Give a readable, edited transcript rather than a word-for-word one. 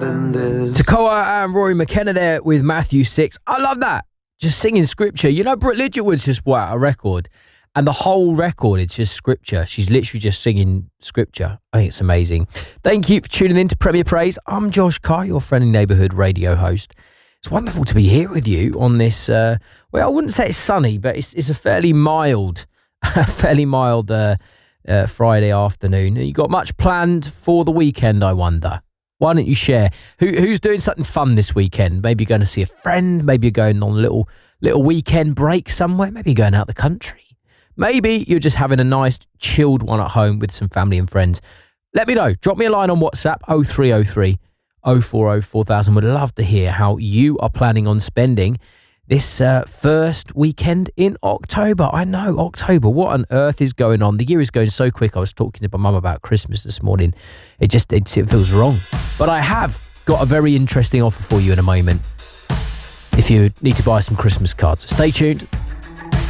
than this. Takoa and Rory McKenna there with Matthew 6. I love that. Just singing scripture. You know, Brooke Lidgerwood's just put out a record, and the whole record, it's just scripture. She's literally just singing scripture. I think it's amazing. Thank you for tuning in to Premier Praise. I'm Josh Carr, your friendly neighbourhood radio host. It's wonderful to be here with you on this, well, I wouldn't say it's sunny, but it's a fairly mild, Friday afternoon. You got much planned for the weekend, I wonder? Why don't you share? Who's doing something fun this weekend? Maybe you're going to see a friend. Maybe you're going on a little weekend break somewhere. Maybe you're going out the country. Maybe you're just having a nice chilled one at home with some family and friends. Let me know. Drop me a line on WhatsApp, 0303 040 4000. Would love to hear how you are planning on spending this first weekend in October. I know, October. What on earth is going on? The year is going so quick. I was talking to my mum about Christmas this morning. It feels wrong. But I have got a very interesting offer for you in a moment if you need to buy some Christmas cards. Stay tuned.